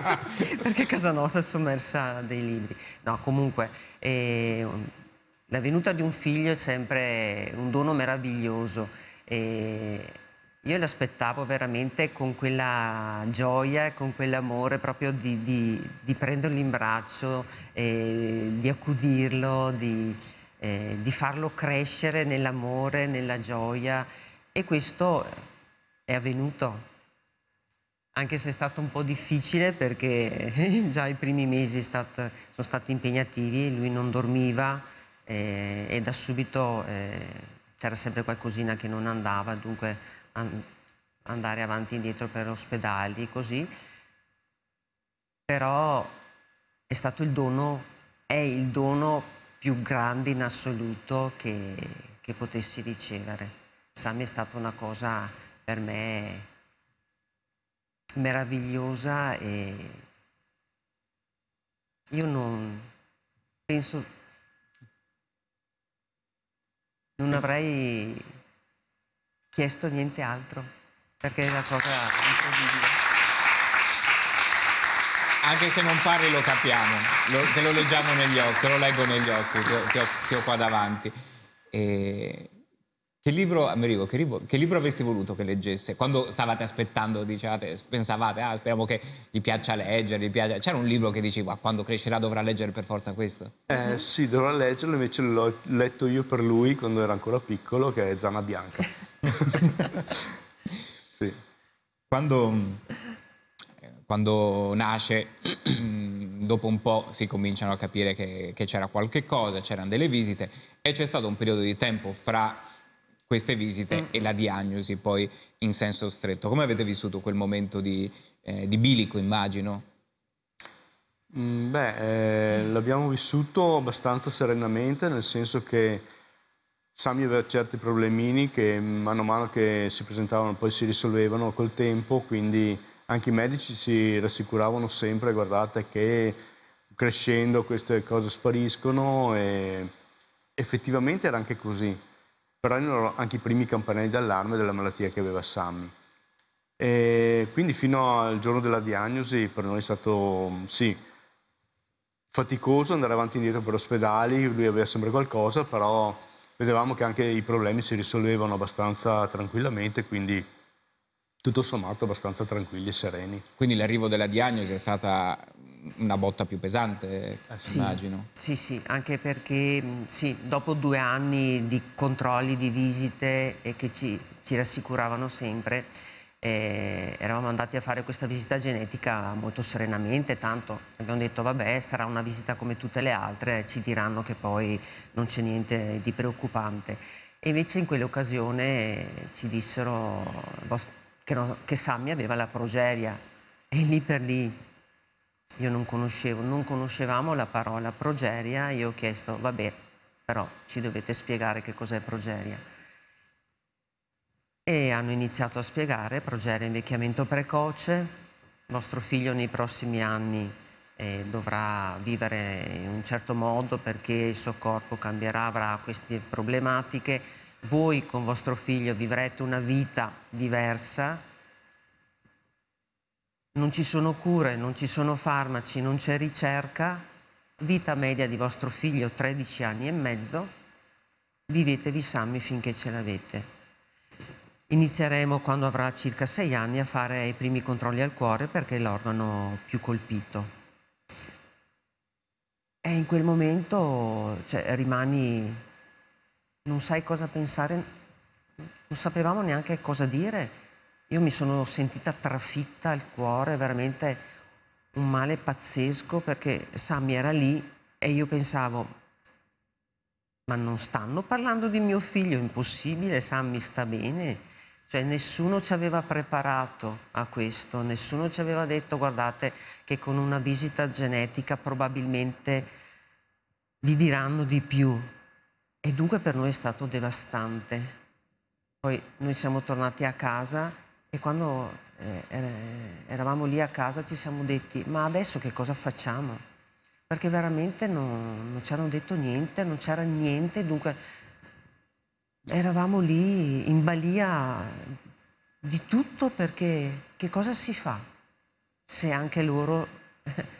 perché casa nostra è sommersa dei libri. No, comunque, la venuta di un figlio è sempre un dono meraviglioso. Io l'aspettavo veramente con quella gioia e con quell'amore proprio di prenderlo in braccio, di accudirlo, di farlo crescere nell'amore, nella gioia, e questo è avvenuto. Anche se è stato un po' difficile perché già i primi mesi sono stati impegnativi, lui non dormiva e da subito c'era sempre qualcosina che non andava, dunque andare avanti e indietro per ospedali, così. Però è stato è il dono più grande in assoluto che potessi ricevere. Sammy è stata una cosa per me meravigliosa, e io non penso, non avrei chiesto niente altro, perché è una cosa incredibile. Anche se non parli lo capiamo, te lo leggiamo negli occhi, te lo leggo negli occhi, che ho qua davanti. Che libro, Amerigo, che libro avresti voluto che leggesse? Quando stavate aspettando, dicevate, pensavate, ah, speriamo che gli piaccia leggere, c'era un libro che dicevi, quando crescerà dovrà leggere per forza questo? Sì, dovrò leggerlo, invece l'ho letto io per lui quando era ancora piccolo, che è Zana Bianca. Sì. Quando nasce, dopo un po' si cominciano a capire che c'era qualche cosa, c'erano delle visite, e c'è stato un periodo di tempo fra queste visite e la diagnosi poi in senso stretto. Come avete vissuto quel momento di bilico, immagino? L'abbiamo vissuto abbastanza serenamente, nel senso che Sammy aveva certi problemini che mano a mano che si presentavano poi si risolvevano col tempo, quindi anche i medici si rassicuravano sempre, guardate che crescendo queste cose spariscono, e effettivamente era anche così, però erano anche i primi campanelli d'allarme della malattia che aveva Sammy. E quindi fino al giorno della diagnosi per noi è stato, sì, faticoso andare avanti e indietro per ospedali, lui aveva sempre qualcosa, però vedevamo che anche i problemi si risolvevano abbastanza tranquillamente, quindi tutto sommato abbastanza tranquilli e sereni. Quindi l'arrivo della diagnosi è stata una botta più pesante, Sì, immagino. sì, anche perché sì, dopo 2 anni di controlli, di visite, e che ci rassicuravano sempre, eravamo andati a fare questa visita genetica molto serenamente, tanto abbiamo detto vabbè, sarà una visita come tutte le altre, ci diranno che poi non c'è niente di preoccupante. E invece in quell'occasione ci dissero che Sammy aveva la progeria, e lì per lì io non conoscevamo la parola progeria. Io ho chiesto, vabbè, però ci dovete spiegare che cos'è progeria. E hanno iniziato a spiegare: progeria invecchiamento precoce, vostro figlio nei prossimi anni dovrà vivere in un certo modo perché il suo corpo cambierà, avrà queste problematiche, voi con vostro figlio vivrete una vita diversa, non ci sono cure, non ci sono farmaci, non c'è ricerca, vita media di vostro figlio 13 anni e mezzo, vivetevi Sammy finché ce l'avete. Inizieremo quando avrà circa 6 anni a fare i primi controlli al cuore perché è l'organo più colpito. E in quel momento, cioè, rimani, non sai cosa pensare, non sapevamo neanche cosa dire. Io mi sono sentita trafitta al cuore, veramente un male pazzesco, perché Sammy era lì e io pensavo, ma non stanno parlando di mio figlio, è impossibile, Sammy sta bene. Cioè nessuno ci aveva preparato a questo, nessuno ci aveva detto guardate che con una visita genetica probabilmente vi diranno di più. E dunque per noi è stato devastante. Poi noi siamo tornati a casa e quando eravamo lì a casa ci siamo detti, ma adesso che cosa facciamo? Perché veramente non ci hanno detto niente, non c'era niente, dunque eravamo lì in balia di tutto, perché che cosa si fa? se anche loro